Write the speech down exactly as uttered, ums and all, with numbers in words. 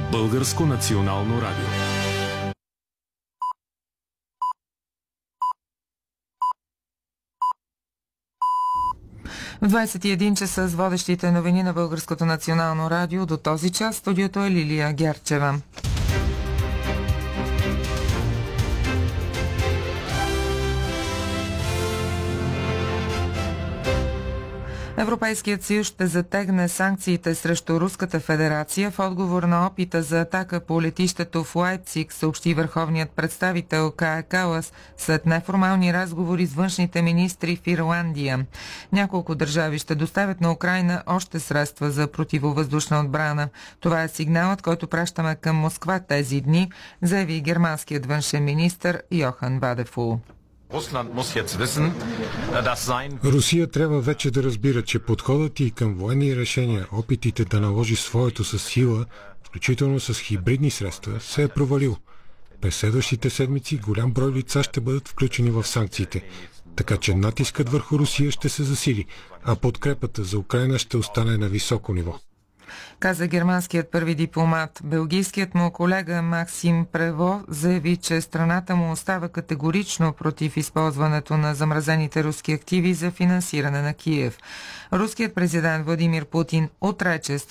Българско национално радио. В двадесет и един часа с водещите новини на Българското национално радио до този час студиото е Лилия Герчева. Европейският съюз ще затегне санкциите срещу Руската федерация в отговор на опита за атака по летището в Лайпциг, съобщи върховният представител Кая Калас след неформални разговори с външните министри в Ирландия. Няколко държави ще доставят на Украйна още средства за противовъздушна отбрана. Това е сигналът, който пращаме към Москва тези дни, заяви германският външен министър Йохан Вадефул. Русия трябва вече да разбира, че подходът и към военни решения, опитите да наложи своето със сила, включително с хибридни средства, се е провалил. През следващите седмици голям брой лица ще бъдат включени в санкциите, така че натискът върху Русия ще се засили, а подкрепата за Украйна ще остане на високо ниво, каза германският първи дипломат. Белгийският му колега Максим Прево заяви, че страната му остава категорично против използването на замразените руски активи за финансиране на Киев. Руският президент Владимир Путин отрече